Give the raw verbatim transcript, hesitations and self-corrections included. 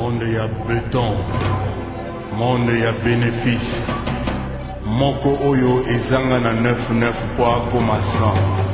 Monde ya béton, monde ya bénéfice. Moko oyo ezanga na neuf neuf po akoma cent.